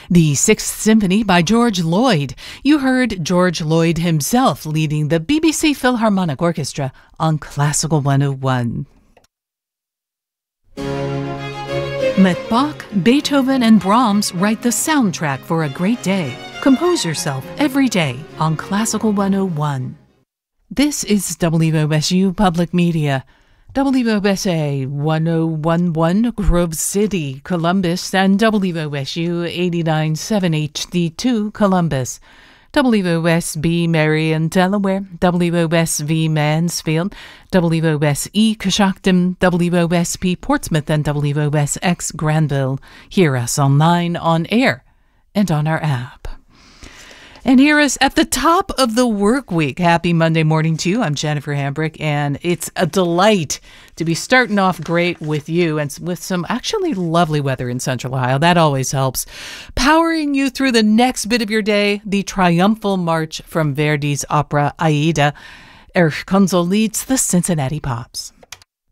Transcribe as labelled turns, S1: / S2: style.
S1: The Sixth Symphony by George Lloyd. You heard George Lloyd himself leading the BBC Philharmonic Orchestra on Classical 101. Let Bach, Beethoven, and Brahms write the soundtrack for a great day. Compose yourself every day on Classical 101. This is WOSU Public Media. WOSA 1011 Grove City, Columbus, and WOSU 89.7 HD2 Columbus. WOSB Marion, Delaware, WOSV Mansfield, WOSE Coshocton, WOSP Portsmouth, and WOSX Granville. Hear us online, on air, and on our app. And hear us at the top of the work week. Happy Monday morning to you. I'm Jennifer Hambrick, and it's a delight to be starting off great with you and with some actually lovely weather in Central Ohio. That always helps. Powering you through the next bit of your day, the triumphal march from Verdi's opera Aida. Erich Kunzel leads the Cincinnati Pops.